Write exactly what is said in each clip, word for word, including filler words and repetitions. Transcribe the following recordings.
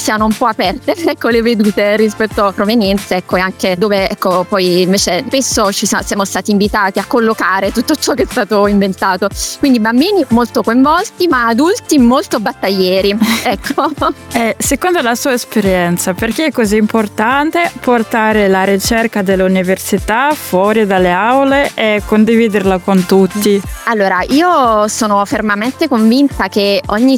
siano un po' aperte, ecco, le vedute rispetto a provenienze, ecco, e anche dove, ecco, poi invece spesso ci siamo stati invitati a collocare tutto ciò che è stato inventato. Quindi bambini molto coinvolti, ma adulti molto battaglieri, ecco. Eh, secondo la sua esperienza, perché è così importante portare la ricerca dell'università fuori dalle aule e condividerla con tutti? Allora, io sono fermamente convinta che ogni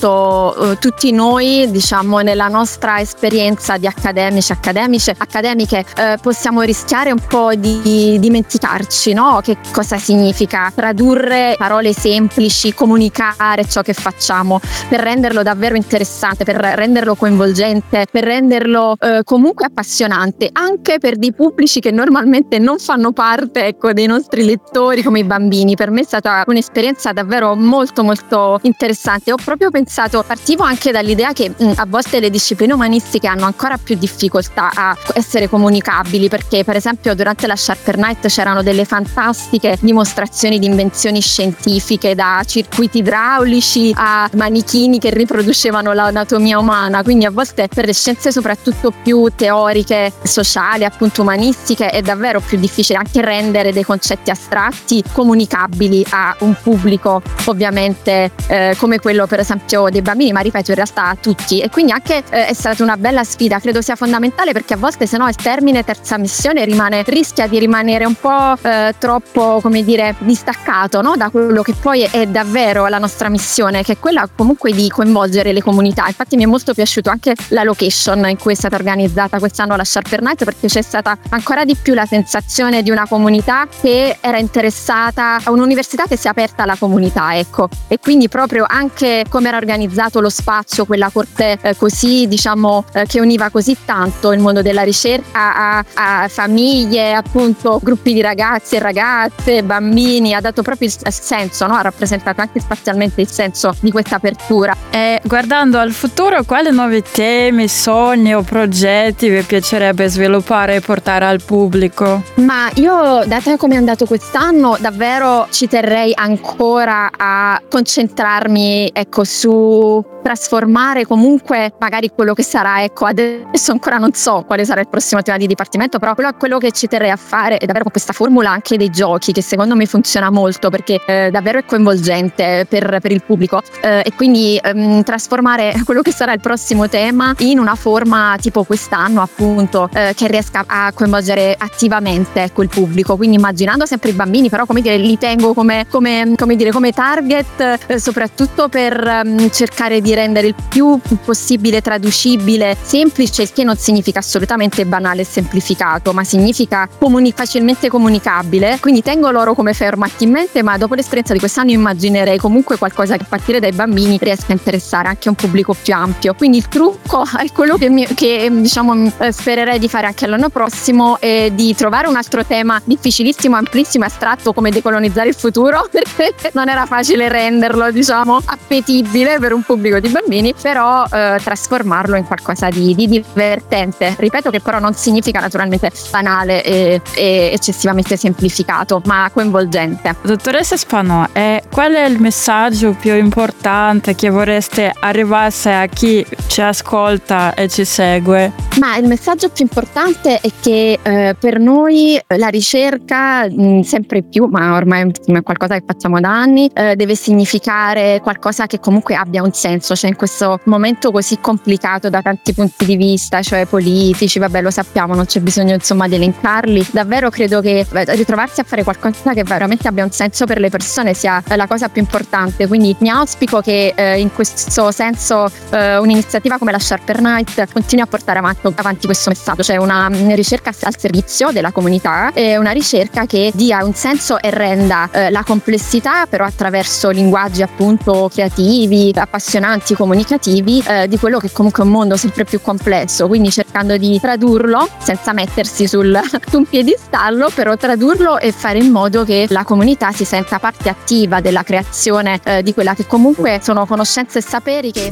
tanto eh, tutti noi, diciamo, nella nostra esperienza di accademici, accademiche, accademiche, eh, possiamo rischiare un po' di dimenticarci, no? Che cosa significa tradurre parole semplici, comunicare ciò che facciamo, per renderlo davvero interessante, per renderlo coinvolgente, per renderlo eh, comunque appassionante, anche per dei pubblici che normalmente non fanno parte, ecco, dei nostri lettori, come i bambini. Per me è stata un'esperienza davvero molto molto interessante. Ho proprio pensato, partivo anche dall'idea che mh, a volte le discipline umanistiche hanno ancora più difficoltà a essere comunicabili, perché per esempio durante la Sharper Night c'erano delle fantastiche dimostrazioni di invenzioni scientifiche, da circuiti idraulici a manichini che riproducevano l'anatomia umana. Quindi a volte per le scienze soprattutto più teoriche, sociali, appunto umanistiche, è davvero più difficile anche rendere dei concetti astratti comunicabili a un pubblico ovviamente eh, come quello per esempio dei bambini, ma ripeto in realtà a tutti. E quindi anche eh, è stata una bella sfida, credo sia fondamentale, perché a volte se no il termine terza missione rimane, rischia di rimanere un po' eh, troppo, come dire, distaccato, no? Da quello che poi è davvero la nostra missione, che è quella comunque di coinvolgere le comunità. Infatti mi è molto piaciuto anche la location in cui è stata organizzata quest'anno la Sharper Night, perché c'è stata ancora di più la sensazione di una comunità che era interessata, a un'università che si è aperta alla comunità, ecco. E quindi proprio anche come era organizzato lo spazio, quella corte eh, così, diciamo, eh, che univa così tanto il mondo della ricerca a, a famiglie, appunto gruppi di ragazzi e ragazze, bambini, ha dato proprio il senso, no? Ha rappresentato anche spazialmente il senso di questa apertura. E guardando al futuro, quali nuovi temi, sogni o progetti vi piacerebbe sviluppare e portare al pubblico? Ma io, dato come è andato quest'anno, davvero ci terrei ancora a concentrarmi, ecco, su trasformare comunque magari quello che sarà, ecco, adesso ancora non so quale sarà il prossimo tema di dipartimento, però quello, quello che ci terrei a fare è davvero con questa formula anche dei giochi, che secondo me funziona molto, perché eh, davvero è coinvolgente per, per il pubblico, eh, e quindi ehm, trasformare quello che sarà il prossimo tema in una forma tipo quest'anno, appunto, eh, che riesca a coinvolgere attivamente, ecco, il pubblico. Quindi immaginando sempre i bambini, però come dire, li tengo come, come, come dire, come target, eh, soprattutto per ehm, cercare di rendere il più possibile traducibile, semplice, il che non significa assolutamente banale e semplificato, ma significa comuni- facilmente comunicabile. Quindi tengo loro come fermati in mente, ma dopo l'esperienza di quest'anno immaginerei comunque qualcosa che a partire dai bambini riesca a interessare anche un pubblico più ampio. Quindi il trucco è quello che, mi, che diciamo spererei di fare anche l'anno prossimo, è di trovare un altro tema difficilissimo, amplissimo, astratto come decolonizzare il futuro, perché non era facile renderlo, diciamo, appetibile per un pubblico di bambini, però eh, trasformarlo in qualcosa di, di divertente. Ripeto che però non significa naturalmente banale e, e eccessivamente semplificato, ma coinvolgente. Dottoressa Spanò, eh, qual è il messaggio più importante che vorreste arrivasse a chi ci ascolta e ci segue? Ma il messaggio più importante è che eh, per noi la ricerca mh, sempre più, ma ormai è qualcosa che facciamo da anni, eh, deve significare qualcosa che comunque abbia un senso. Cioè in questo momento così complicato da tanti punti di vista, cioè politici, vabbè, lo sappiamo, non c'è bisogno insomma di elencarli, davvero credo che ritrovarsi a fare qualcosa che veramente abbia un senso per le persone sia la cosa più importante. Quindi mi auspico che eh, in questo senso eh, un'iniziativa come la Sharper Night continui a portare avanti, avanti questo messaggio, cioè una ricerca al servizio della comunità, e una ricerca che dia un senso e renda eh, la complessità, però attraverso linguaggi appunto creativi, appassionanti, comunicativi, eh, di quello che comunque è un mondo sempre più complesso. Quindi cercando di tradurlo senza mettersi sul, su un piedistallo, però tradurlo e fare in modo che la comunità si senta parte attiva della creazione eh, di quella che comunque sono conoscenze e saperi che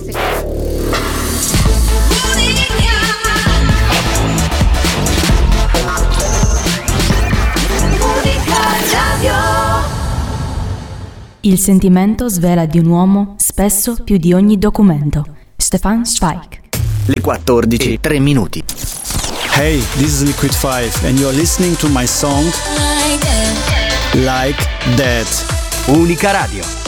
Il sentimento svela di un uomo spesso più di ogni documento. Stefan Zweig. le quattordici e tre minuti. Hey, this is Liquid five and you're listening to my song Like That. Unica Radio.